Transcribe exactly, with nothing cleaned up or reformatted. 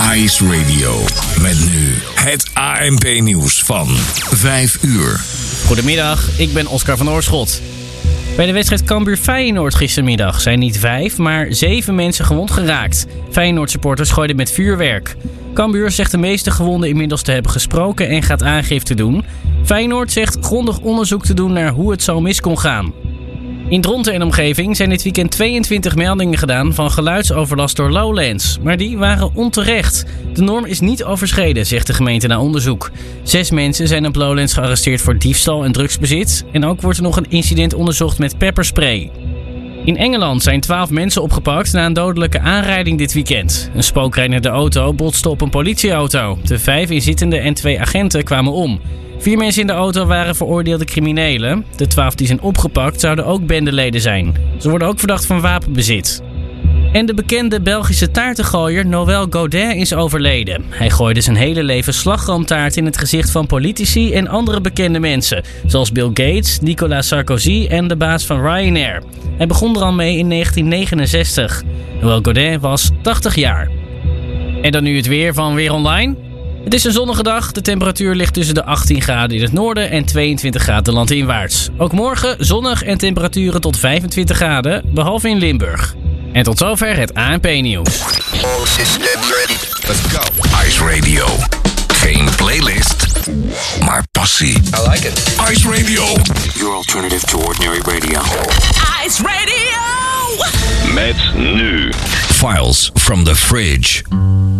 Ice Radio. Met nu het A N P-nieuws van vijf uur. Goedemiddag, ik ben Oscar van Oorschot. Bij de wedstrijd Cambuur-Feyenoord gistermiddag zijn niet vijf, maar zeven mensen gewond geraakt. Feyenoord-supporters gooiden met vuurwerk. Cambuur zegt de meeste gewonden inmiddels te hebben gesproken en gaat aangifte doen. Feyenoord zegt grondig onderzoek te doen naar hoe het zo mis kon gaan. In Dronten en omgeving zijn dit weekend tweeëntwintig meldingen gedaan van geluidsoverlast door Lowlands. Maar die waren onterecht. De norm is niet overschreden, zegt de gemeente na onderzoek. Zes mensen zijn op Lowlands gearresteerd voor diefstal en drugsbezit. En ook wordt er nog een incident onderzocht met pepperspray. In Engeland zijn twaalf mensen opgepakt na een dodelijke aanrijding dit weekend. Een spookrijdende auto botste op een politieauto. De vijf inzittenden en twee agenten kwamen om. Vier mensen in de auto waren veroordeelde criminelen. De twaalf die zijn opgepakt zouden ook bendeleden zijn. Ze worden ook verdacht van wapenbezit. En de bekende Belgische taartengooier Noël Godin is overleden. Hij gooide zijn hele leven slagroomtaart in het gezicht van politici en andere bekende mensen. Zoals Bill Gates, Nicolas Sarkozy en de baas van Ryanair. Hij begon er al mee in negentien negenenzestig. Noël Godin was tachtig jaar. En dan nu het weer van Weer Online. Het is een zonnige dag. De temperatuur ligt tussen de achttien graden in het noorden en tweeëntwintig graden landinwaarts. Ook morgen zonnig en temperaturen tot vijfentwintig graden, behalve in Limburg. En tot zover het A N P-nieuws. Let's go. Ice Radio. Geen playlist, maar passie. I like it. Ice Radio. Your alternative to ordinary radio. Ice Radio! Met nu Files from the Fridge.